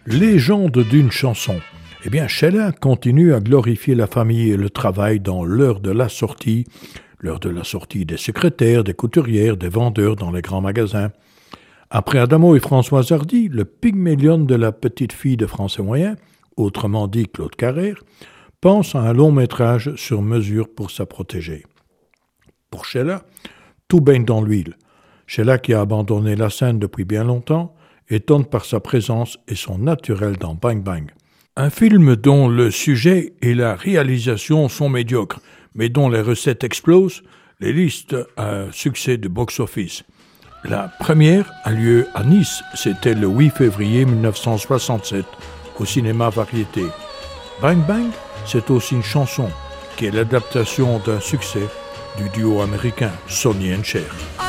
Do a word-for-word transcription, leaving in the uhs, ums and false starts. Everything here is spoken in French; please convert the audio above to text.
Légende d'une chanson. Eh bien, Sheila continue à glorifier la famille et le travail dans l'heure de la sortie, l'heure de la sortie des secrétaires, des couturières, des vendeurs dans les grands magasins. Après Adamo et Françoise Hardy, le Pygmalion de la petite fille de français moyen, autrement dit Claude Carrère, pense à un long métrage sur mesure pour sa protégée. Pour Sheila, tout baigne dans l'huile. Sheila, qui a abandonné la scène depuis bien longtemps, étonne par sa présence et son naturel dans Bang Bang. Un film dont le sujet et la réalisation sont médiocres, mais dont les recettes explosent, les listes à succès du box-office. La première a lieu à Nice, c'était le huit février mille neuf cent soixante-sept, au cinéma Variété. Bang Bang, c'est aussi une chanson, qui est l'adaptation d'un succès du duo américain Sonny and Cher.